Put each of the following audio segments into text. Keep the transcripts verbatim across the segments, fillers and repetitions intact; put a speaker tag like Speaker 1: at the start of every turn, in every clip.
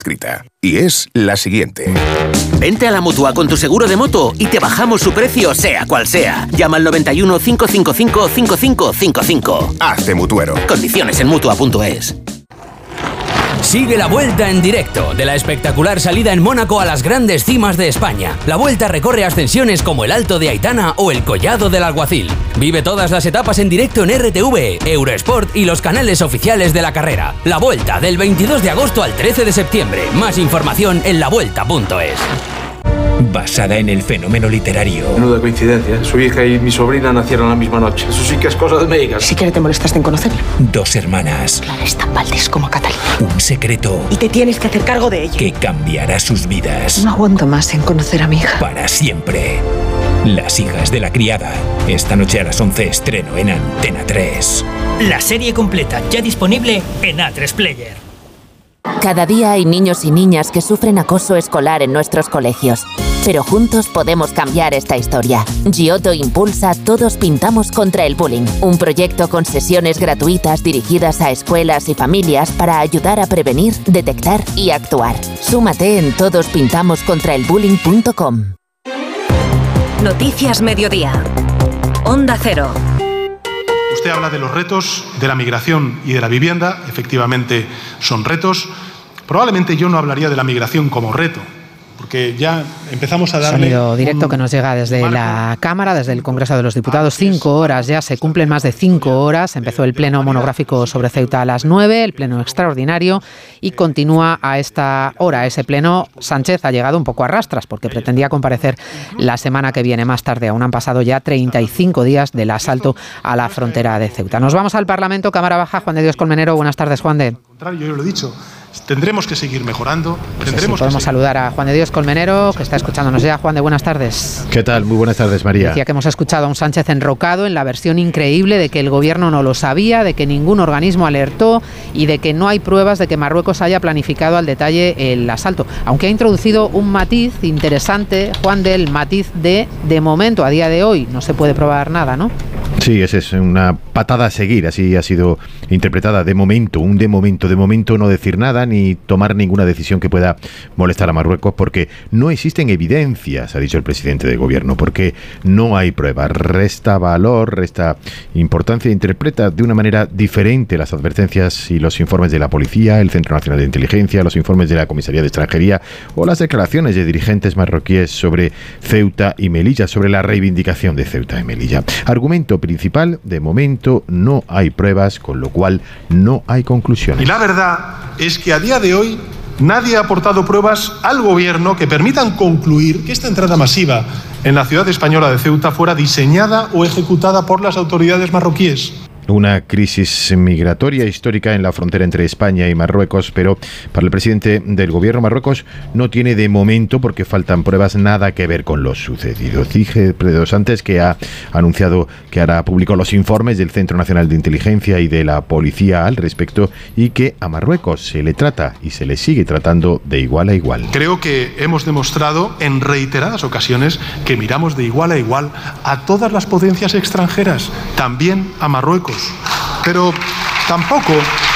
Speaker 1: escrita. Y es la siguiente.
Speaker 2: Vente a la Mutua con tu seguro de moto y te bajamos su precio sea cual sea. Llama al noventa y uno, cinco cinco cinco, cinco cinco cinco cinco.
Speaker 1: Hazte mutuero.
Speaker 2: Condiciones en mutua punto es.
Speaker 3: Sigue la Vuelta en directo, de la espectacular salida en Mónaco a las grandes cimas de España. La Vuelta recorre ascensiones como el Alto de Aitana o el Collado del Alguacil. Vive todas las etapas en directo en R T V, Eurosport y los canales oficiales de la carrera. La Vuelta, del veintidós de agosto al trece de septiembre. Más información en la vuelta punto es.
Speaker 4: Basada en el fenómeno literario.
Speaker 5: Menuda coincidencia. Su hija y mi sobrina nacieron la misma noche. Eso sí que es cosa de médicas.
Speaker 6: Si quiere te molestaste en conocerla.
Speaker 4: Dos hermanas.
Speaker 6: Clara es tan Valdés como Catalina.
Speaker 4: Un secreto.
Speaker 6: Y te tienes que hacer cargo de ella.
Speaker 4: Que cambiará sus vidas.
Speaker 6: No aguanto más en conocer a mi hija.
Speaker 4: Para siempre. Las hijas de la criada. Esta noche a las once estreno en Antena tres.
Speaker 7: La serie completa ya disponible en A tres Player.
Speaker 8: Cada día hay niños y niñas que sufren acoso escolar en nuestros colegios. Pero juntos podemos cambiar esta historia. Giotto impulsa Todos Pintamos contra el Bullying, un proyecto con sesiones gratuitas dirigidas a escuelas y familias para ayudar a prevenir, detectar y actuar. Súmate en todos pintamos contra el bullying punto com.
Speaker 9: Noticias Mediodía. Onda Cero.
Speaker 10: Usted habla de los retos de la migración y de la vivienda. Efectivamente, son retos. Probablemente yo no hablaría de la migración como reto, porque ya empezamos a darle...
Speaker 11: Sonido directo que nos llega desde marco. La Cámara, desde el Congreso de los Diputados. Cinco horas ya, se cumplen más de cinco horas. Empezó el pleno monográfico sobre Ceuta a las nueve, el pleno extraordinario, y continúa a esta hora. Ese pleno, Sánchez ha llegado un poco a rastras, porque pretendía comparecer la semana que viene, más tarde. Aún han pasado ya treinta y cinco días del asalto a la frontera de Ceuta. Nos vamos al Parlamento, Cámara Baja. Juan de Dios Colmenero, buenas tardes, Juan de.
Speaker 10: Al contrario, yo lo he dicho. Tendremos que seguir mejorando. Tendremos
Speaker 11: sí, podemos
Speaker 10: que
Speaker 11: saludar a Juan de Dios Colmenero, que está escuchándonos ya. Juan de, buenas tardes.
Speaker 12: ¿Qué tal? Muy buenas tardes, María.
Speaker 11: Decía que hemos escuchado a un Sánchez enrocado en la versión increíble de que el gobierno no lo sabía, de que ningún organismo alertó y de que no hay pruebas de que Marruecos haya planificado al detalle el asalto. Aunque ha introducido un matiz interesante, Juan, del matiz de de momento, a día de hoy, no se puede probar nada, ¿no?
Speaker 12: Sí, esa es una patada a seguir, así ha sido interpretada. De momento, un de momento, de momento no decir nada ni tomar ninguna decisión que pueda molestar a Marruecos, porque no existen evidencias, ha dicho el presidente del gobierno, porque no hay pruebas. Resta valor, resta importancia, interpreta de una manera diferente las advertencias y los informes de la policía, el Centro Nacional de Inteligencia, los informes de la Comisaría de Extranjería o las declaraciones de dirigentes marroquíes sobre Ceuta y Melilla, sobre la reivindicación de Ceuta y Melilla. Argumento principal, de momento no hay pruebas, con lo cual no hay conclusiones.
Speaker 10: Y la verdad es que a día de hoy nadie ha aportado pruebas al gobierno que permitan concluir que esta entrada masiva en la ciudad española de Ceuta fuera diseñada o ejecutada por las autoridades marroquíes.
Speaker 12: Una crisis migratoria histórica en la frontera entre España y Marruecos, pero para el presidente del gobierno, Marruecos no tiene de momento, porque faltan pruebas, nada que ver con lo sucedido. Dije Pedro Sánchez que ha anunciado que hará público los informes del Centro Nacional de Inteligencia y de la Policía al respecto, y que a Marruecos se le trata y se le sigue tratando de igual a igual.
Speaker 10: Creo que hemos demostrado en reiteradas ocasiones que miramos de igual a igual a todas las potencias extranjeras, también a Marruecos. Pero tampoco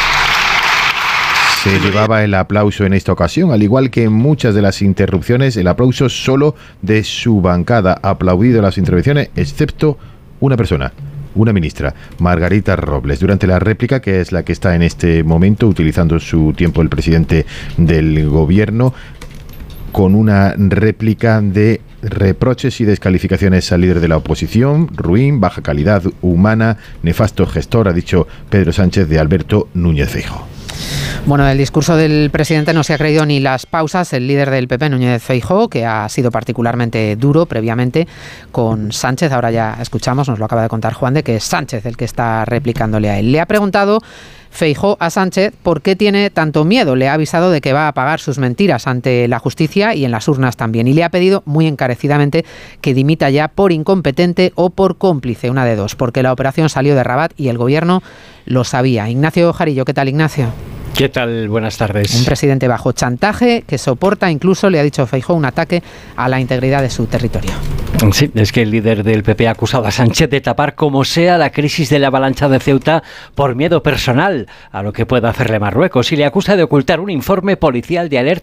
Speaker 12: se llevaba el aplauso en esta ocasión, al igual que en muchas de las interrupciones, el aplauso solo de su bancada. Ha aplaudido las intervenciones, excepto una persona, una ministra, Margarita Robles. Durante la réplica, que es la que está en este momento utilizando su tiempo el presidente del gobierno, con una réplica de reproches y descalificaciones al líder de la oposición: ruin, baja calidad humana, nefasto gestor, ha dicho Pedro Sánchez de Alberto Núñez Feijóo.
Speaker 11: Bueno, el discurso del presidente no se ha creído ni las pausas. El líder del P P, Núñez Feijóo, que ha sido particularmente duro previamente con Sánchez, ahora ya escuchamos, nos lo acaba de contar Juan, de que es Sánchez el que está replicándole a él. Le ha preguntado Feijóo a Sánchez por qué tiene tanto miedo. Le ha avisado de que va a pagar sus mentiras ante la justicia y en las urnas también. Y le ha pedido muy encarecidamente que dimita ya por incompetente o por cómplice, una de dos, porque la operación salió de Rabat y el gobierno lo sabía. Ignacio Jarillo, ¿qué tal, Ignacio?
Speaker 13: ¿Qué tal? Buenas tardes.
Speaker 11: Un presidente bajo chantaje que soporta, incluso, le ha dicho Feijóo, un ataque a la integridad de su territorio.
Speaker 13: Sí, es que el líder del P P ha acusado a Sánchez de tapar como sea la crisis de la avalancha de Ceuta por miedo personal a lo que pueda hacerle Marruecos, y le acusa de ocultar un informe policial de alerta